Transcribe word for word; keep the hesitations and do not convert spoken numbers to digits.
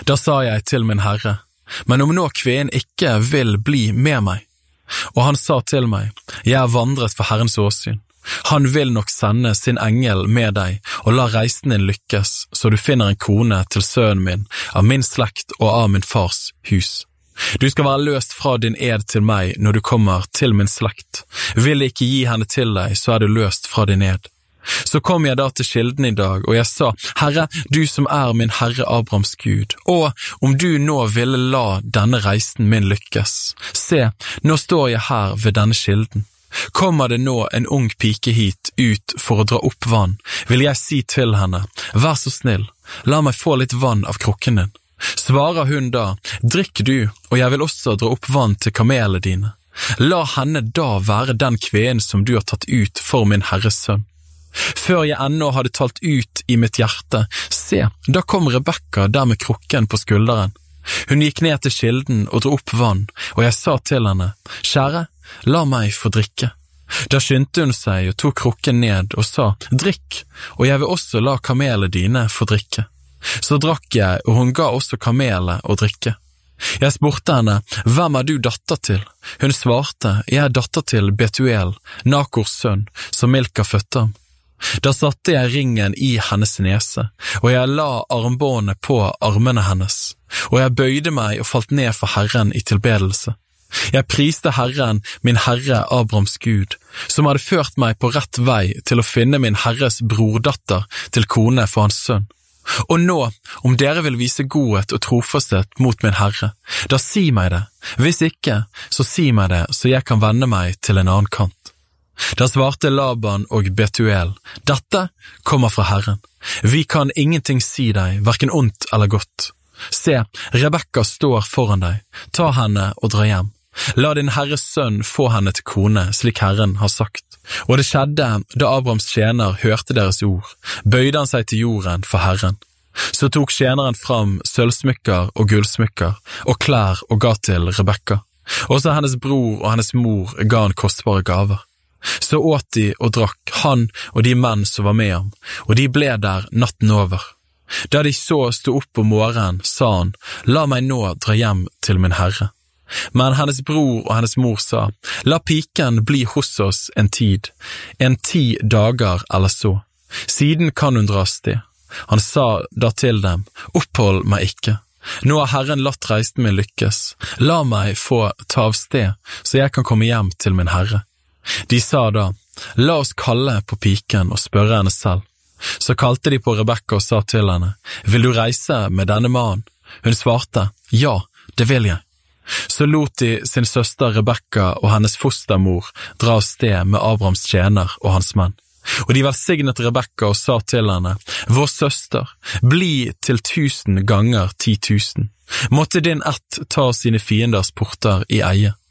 Da sa jeg til min herre, men om nå kvinnen ikke vil bli med meg. Og han sa til meg, jeg er vandret for Herrens åsyn. Han vil nok sende sin engel med deg, og la reisen din lykkes, så du finner en kone til sønnen min, av min slekt og av min fars hus. Du skal være løst fra din ed til meg når du kommer til min slekt. Vil jeg ikke gi henne til deg, så er du løst fra din ed. Så kom jeg da til kilden i dag, og jeg sa, Herre, du som er min herre Abrahams Gud, og om du nå ville la denne reisen min lykkes. Se, nå står jeg her ved denne kilden. Kommer det nå en ung pike hit ut for å dra opp vann, vil jeg si til henne, vær så snill, la meg få litt vann av krukken din. Svarer hun da, drikk du, og jeg vil også dra opp vann til kamelene dine. La henne da være den kvinnen som du har tatt ut for min herres sønn. Før jeg ennå hadde talt ut i mitt hjerte, se, da kom Rebekka der med krukken på skulderen. Hun gikk ned til kilden og dro opp vann, og jeg sa til henne, kjære, la meg få drikke. Da skyndte hun seg og tok krukken ned og sa, drikk, og jeg vil også la kamelene dine få drikke. Så drakk jeg, og hun ga også kamelene å drikke. Jeg spurte henne, hvem er du datter til? Hun svarte, jeg er datter til Betuel, Nakors sønn, som Milka fødte ham. Da satte jeg ringen i hennes nese, og jeg la armbåndet på armene hennes, og jeg bøyde meg og falt ned for Herren i tilbedelse. Jeg priste Herren, min herre Abrahams Gud, som hadde ført meg på rett vei til å finne min herres brordatter til kone for hans sønn. Og nå, om dere vil vise godhet og trofasthet mot min herre, da si meg det. Hvis ikke, så si meg det, så jeg kan vende meg til en annen kant. Da svarte Laban og Betuel, dette kommer fra Herren. Vi kan ingenting si deg, hverken ondt eller godt. Se, Rebekka står foran deg. Ta henne og dra hjem. La din herres sønn få henne til kone, slik Herren har sagt. Og det skjedde da Abrahams tjener hørte deres ord, bøyde han seg til jorden for Herren. Så tok tjeneren fram sølvsmykker og gullsmykker, og klær og ga til Rebekka. Også hennes bror og hennes mor ga han kostbare gaver. Så åt de og drakk, han og de menn som var med ham, og de ble der natten over. Da de så stod opp om morgenen, sa han, la meg nå dra hjem til min herre. Men hennes bror og hennes mor sa, la piken bli hos oss en tid, en ti dager eller så. Siden kan hun dra av sted. Han sa da til dem, opphold meg ikke. Nå har Herren latt reisen min lykkes. La meg få ta av sted, så jeg kan komme hjem til min herre. De sa da, la oss kalle på piken og spørre henne selv. Så kalte de på Rebekka og sa til henne, vil du reise med denne mannen? Hun svarte, ja, det vil jeg. Så lot de sin søster Rebekka og hennes fostermor dra av sted med Abrahams tjener og hans menn. Og de velsignet Rebekka og sa til henne, vår søster, bli til tusen ganger ti tusen. Måtte din ett ta sine fienders porter i eie.